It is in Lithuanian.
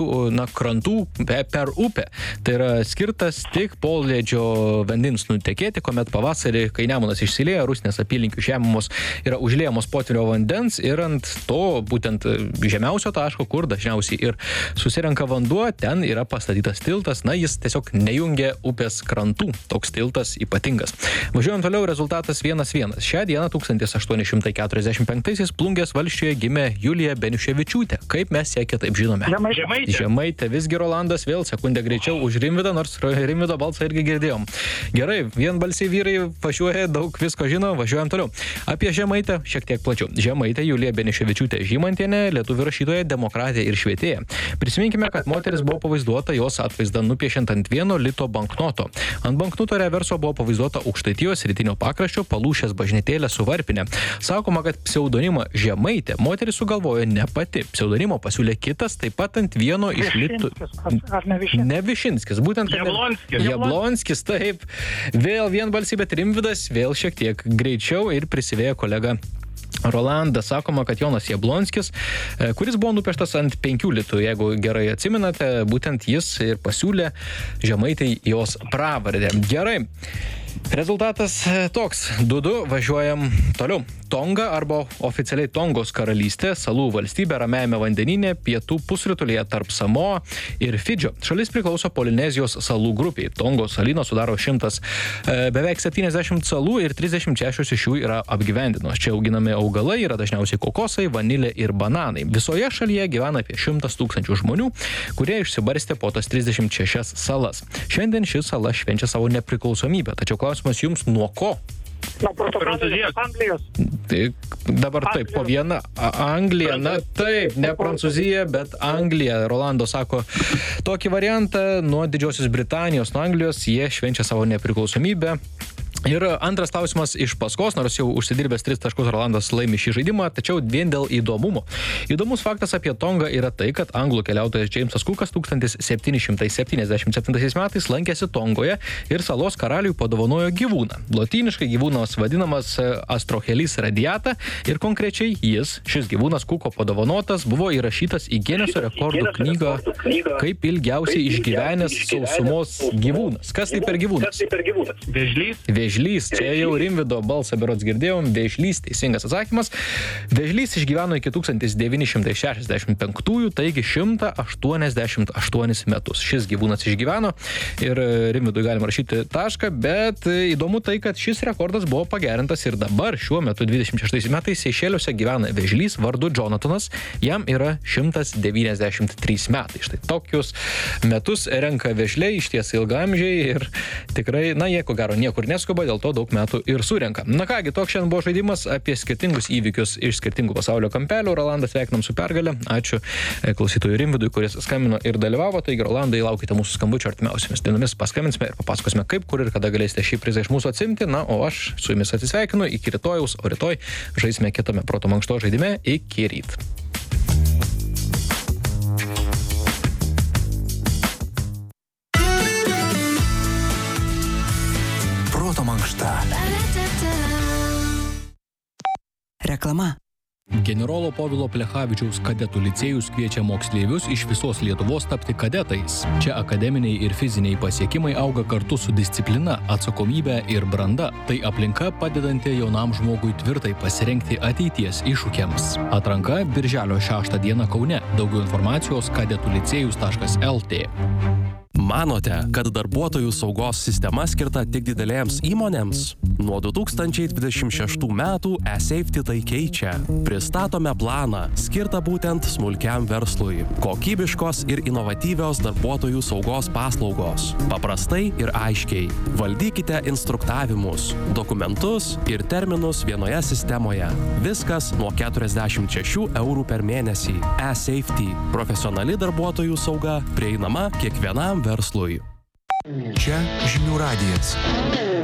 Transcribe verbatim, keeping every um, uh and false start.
na, krantų per upę. Tai yra skirtas tik poledžio vandens nutekėti, kuomet pavasarį, kai Nemunas išsilieja, Rusnės apylinkių žemumos yra užliejamos potvyrio vandens ir ant to būtent žemiausio taško, kur dažniausiai ir susirenka vanduo, ten yra pastatytas tiltas. Na, jis tiesiog nejungia upės krantų. Toks tiltas ypatingas. Važiuojam toliau, rezultatas vienas vienas. Šią dieną tūkstantis aštuoni šimtai keturiasdešimt penktaisiais Plungės valsčiuje gimė Julija Beniuševičiūtė. Kaip mes ją kitaip žinome? Žemaitė. Žemaitė. Visgi Rolandas vėl sekundę greičiau už Rimvydą, nors Rimvydo balsą irgi girdėjom. Gerai, vienbalsiai vyrai važiuoja, daug visko žino, važiuojam toliau. Apie Žemaitę šiek tiek plačiau. Žemaitė Julija Beniuševičiūtė Žymantienė, lietuvių rašytoja, demokratė ir švietėja. Prisiminkime, kad moteris buvo pavaizduota jos atvaizdą nupiešiant ant vieno lito banknoto. Ant banknoto reverso buvo pavaizduota Aukštaitijos rytinio pakraščio Palūšės bažnytėlė su varpine. Sakoma, kad pseudonimą Žemaitė moteris sugalvojo ne pati. Pseudonimo pasiūlė kitas, taip pat ant vieno iš litų. Ar ne Višinskis? Ne Višinskis, būtent Jablonskis. Jablonskis, taip. Vėl vienbalsiai, bet Rimvydas vėl šiek tiek greičiau ir prisivėjo kolega Rolandas. Sakoma, kad Jonas Jablonskis, kuris buvo nupieštas ant penkių litų, jeigu gerai atsimenate, būtent jis ir pasiūlė Žemaitei jos pravardę. Gerai. Rezultatas toks. du du, važiuojam toliau. Tonga arba oficialiai Tongos karalystė, salų valstybė Ramiajame vandenyne, pietų pusrutulyje tarp Samoa ir Fidžio. Šalis priklauso Polinezijos salų grupiai. Tongos salyno sudaro šimtas, beveik septyniasdešimt salų ir trisdešimt šešios iš jų yra apgyvendinos. Čia auginami augalai, yra dažniausiai kokosai, vanilė ir bananai. Visoje šalyje gyvena apie šimtas tūkstančių žmonių, kurie išsibarstė po tas trisdešimt šešias salas. Šiandien ši sala švenčia savo nepriklausomybę, tačiau klausimas jums nuo ko? Nuo Portugalijos, Anglijos. Tai dabar taip, po vieną Anglija, na taip, ne Prancūzija, bet Anglija. Rolando sako tokį variantą, nuo Didžiosios Britanijos, nuo Anglijos, jie švenčia savo nepriklausomybę. Ir antras klausimas iš paskos, nors jau užsidirbęs tris taškus Rolandas laimi šį žaidimą, tačiau vien dėl įdomumo. Įdomus faktas apie Tongą yra tai, kad anglų keliautojas Džeimsas Kukas tūkstantis septyni šimtai septyniasdešimt septintaisiais metais lankėsi Tongoje ir salos karaliui padovanojo gyvūną. Lotyniškai gyvūnas vadinamas Astrochelis radiata ir konkrečiai jis, šis gyvūnas Kuko padovanotas, buvo įrašytas į Gineso rekordų knygą kaip ilgiausiai išgyvenęs sausumos gyvūnas. Kas tai per gyvūnas? Vėžlys. Vėžlys, čia jau Rimvydo balsą berods girdėjom, Vėžlys, teisingas atsakymas. Vėžlys išgyveno iki tūkstantis devyni šimtai šešiasdešimt penktųjų, taigi šimtą aštuoniasdešimt aštuonis metus. Šis gyvūnas išgyveno ir Rimvydui galima rašyti tašką, bet įdomu tai, kad šis rekordas buvo pagerintas ir dabar šiuo metu dvidešimt šeštais metais Seišeliuose gyvena Vėžlys vardu Jonathanas, jam yra šimtas devyniasdešimt trys metai. Štai tokius metus renka vėžliai, išties ilgaamžiai ir tikrai, na, jie ko gero niekur neskuba, dėl to daug metų ir surenka. Na kągi, toks šiandien buvo žaidimas apie skirtingus įvykius iš skirtingų pasaulio kampelių. Rolandas sveikinam su pergalė. Ačiū klausytojui Rimvydui, kuris skambino ir dalyvavo. Taigi, Rolandai, laukite mūsų skambučio artimiausiamis dienomis. Paskambinsime ir papasakosime, kaip, kur ir kada galėsite šį prizą iš mūsų atsimti. Na, o aš su jumis atsisveikinu iki rytojaus, o rytoj žaisime kitame proto mankšto žaidime. Iki ryt. Proto mankšta. Reklama. Generolo Povilo Plechavičiaus kadetų licėjus kviečia moksleivius iš visos Lietuvos tapti kadetais. Čia akademiniai ir fiziniai pasiekimai auga kartu su disciplina, atsakomybė ir branda. Tai aplinka padedanti jaunam žmogui tvirtai pasirengti ateities iššūkiams. Atranka birželio šeštą dieną Kaune. Daugiau informacijos kadetų licėjus taškas lt. Manote, kad darbuotojų saugos sistema skirta tik didelėms įmonėms? Nuo du tūkstančiai dvidešimt šeštų metų eSafety tai keičia. Pristatome planą, skirtą būtent smulkiam verslui. Kokybiškos ir inovatyvios darbuotojų saugos paslaugos. Paprastai ir aiškiai. Valdykite instruktavimus, dokumentus ir terminus vienoje sistemoje. Viskas nuo keturiasdešimt šešių eurų per mėnesį. eSafety. Profesionali darbuotojų sauga prieinama kiekvienam verslui. Čia žinių radijas.